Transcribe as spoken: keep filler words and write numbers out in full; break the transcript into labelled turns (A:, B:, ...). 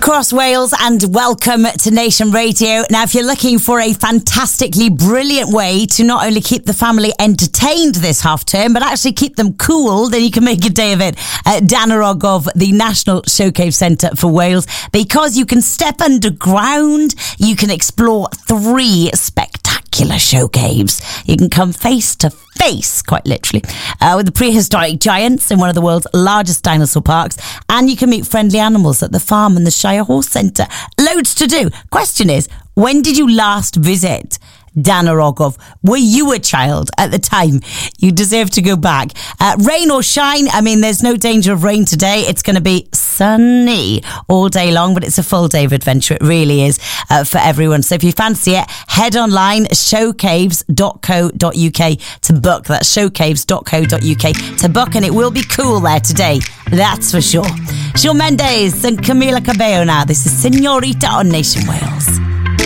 A: across Wales and welcome to Nation Radio. Now, if you're looking for a fantastically brilliant way to not only keep the family entertained this half term, but actually keep them cool, then you can make a day of it at Danarogov, the National Showcase Centre for Wales, because you can step underground, you can explore three spectacular show caves. You can come face to face, quite literally, uh, with the prehistoric giants in one of the world's largest dinosaur parks, and you can meet friendly animals at the farm and the Shire Horse Centre. Loads to do. Question is, when did you last visit Danarogov? Were you a child at the time? You deserve to go back. Uh, rain or shine, I mean, there's no danger of rain today. It's going to be sunny all day long, but it's a full day of adventure. It really is uh, for everyone. So if you fancy it, head online, showcaves dot co dot uk to book. That's showcaves dot co dot uk to book, and it will be cool there today. That's for sure. Shawn Mendes and Camila Cabello now. This is Señorita on Nation Wales.